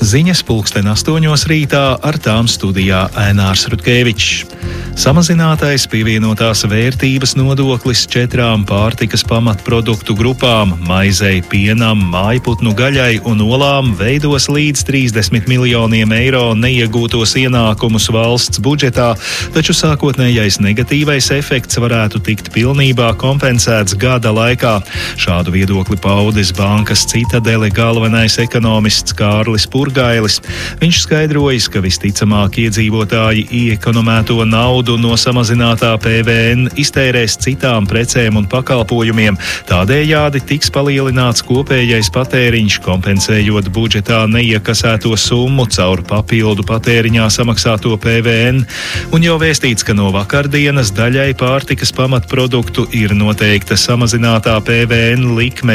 Ziņas 8:00 rītā, ar tām studijā Ainārs Rutkevičs. Samazinātais pievienotās vērtības nodoklis 4 pārtikas pamatproduktu grupām - maizei, pienam, mājputnu gaļai un olām - veidos līdz 30 miljoniem eiro neiegūtos ienākumus valsts budžetā, taču sākotnējais negatīvais efekts varētu tikt pilnībā kompensēts gada laikā. Šādu viedokli paudis bankas Citadele galvenais ekonomists Kārlis Purgailis. Viņš skaidrojis, ka visticamāk iedzīvotāji iekonomēto naudu no samazinātā PVN iztērēs citām precēm un pakalpojumiem. Tādējādi tiks palielināts kopējais patēriņš, kompensējot budžetā neiekasēto summu caur papildu patēriņā samaksāto PVN. Un jau vēstīts, ka no vakardienas daļai pārtikas pamatproduktu ir noteikta samazinātā PVN likme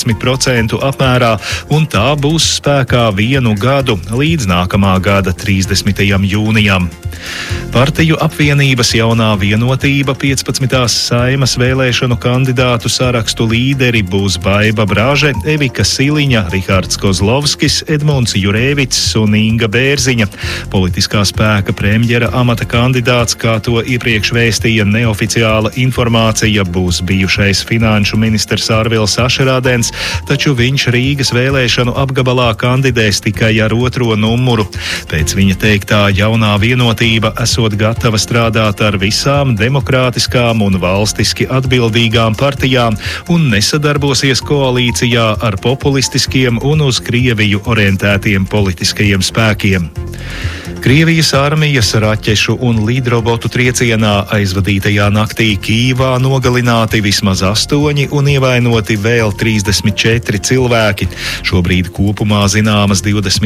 12% apmērā, un tā būs spēkā 1 gadu līdz nākamā gada 30. jūnijam. Partiju apvienības Jaunā vienotība 15. Saeimas vēlēšanu kandidātu sarakstu līderi būs Baiba Braže, Evika Siliņa, Rihards Kozlovskis, Edmunds Jurēvics un Inga Bērziņa. Politiskā spēka premjera amata kandidāts, kā to iepriekš vēstīja neoficiāla informācija, būs bijušais finanšu ministrs Arvils Ašerādens, taču viņš Rīgas vēlēšanu apgabalā kandidēs tikai ar 2. numuru. Pēc viņa teiktā Jaunā vienotība esot gatava strādāt ar visām demokrātiskām un valstiski atbildīgām partijām un nesadarbosies koalīcijā ar populistiskiem un uz Krieviju orientētiem politiskajiem spēkiem. Krievijas armijas raķešu un lidrobotu triecienā aizvadītajā naktī Kīvā nogalināti vismaz 8 un ievainoti vēl 34 cilvēki. Šobrīd kopumā zināmas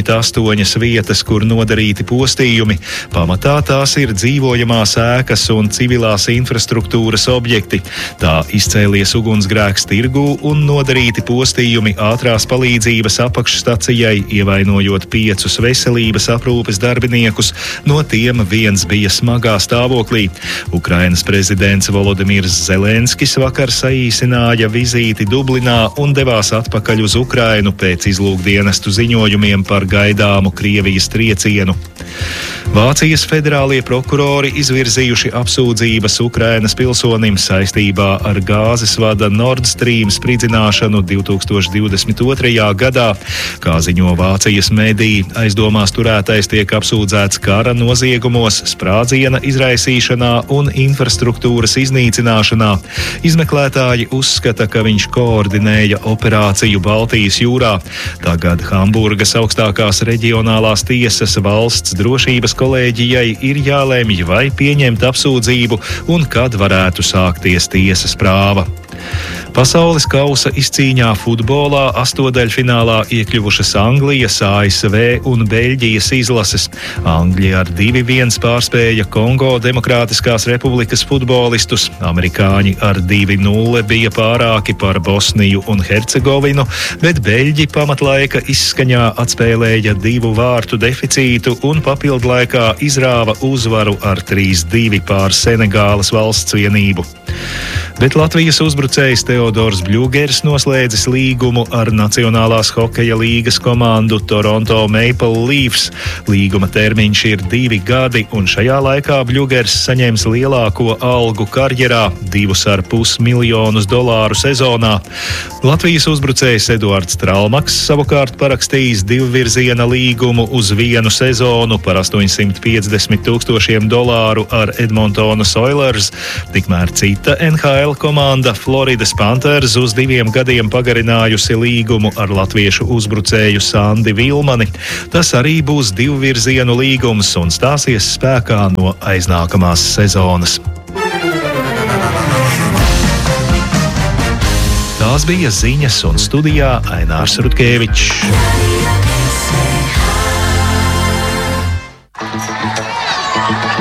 28 vietas, kur nodarīti postījumi. Pamatā tās ir dzīvojamās ēkas un civilās infrastruktūras objekti. Tā izcēlies ugunsgrēks tirgū un nodarīti postījumi ātrās palīdzības apakšstacijai, ievainojot 5 veselības aprūpes darbiniekus, no tiem viens bija smagā stāvoklī. Ukrainas prezidents Volodimirs Zelenskis vakar saīsināja vizīti Dublinā un devās atpakaļ uz Ukrainu pēc izlūkdienestu ziņojumiem par gaidāmu Krievijas triecienu. Vācijas federālie prokurori izvirzījuši apsūdzības Ukrainas pilsonim saistībā ar gāzes vada Nord Stream spridzināšanu 2022. gadā. Kā ziņo Vācijas mediji, aizdomās turētais tiek apsūdzēts kara noziegumos, sprādziena izraisīšanā un infrastruktūras iznīcināšanā. Izmeklētāji uzskata, ka viņš koordinēja operāciju Baltijas jūrā. Tagad Hamburgas augstākās reģionālās tiesas valsts drošības kolēģijai ir jālemj, vai pieņemt apsūdzību un kad varētu sākties tiesas prāva. Pasaules kausa izcīņā futbolā astodaļfinālā iekļuvušas Anglijas, ASV un Beļģijas izlases. Angļi ar 2-1 pārspēja Kongo Demokrātiskās republikas futbolistus, amerikāņi ar 2-0 bija pārāki par Bosniju un Hercegovinu, bet Beļģi pamatlaika izskaņā atspēlēja 2 vārtu deficītu un papildlaikā izrāva uzvaru ar 3-2 pār Senegālas valsts vienību. Bet Latvijas uzbrucējs Teodors Bļūgers noslēdzis līgumu ar Nacionālās hokeja līgas komandu Toronto Maple Leafs. Līguma termiņš ir 2 gadi, un šajā laikā Bļūgers saņems lielāko algu karjerā - $2,5 miljonus sezonā. Latvijas uzbrucējs Eduards Tralmaks savukārt parakstījis 2-virziena līgumu uz 1 sezonu par $850,000 ar Edmontonas Oilers, tikmēr cita NHL komanda Floridas Panthers uz 2 gadiem pagarinājusi līgumu ar latviešu uzbrucēju Sandi Vilmani. Tas arī būs 2-virzienu līgums un stāsies spēkā no aiznākamās sezonas. Tās bija ziņas, un studijā Ainārs Rutkevičs.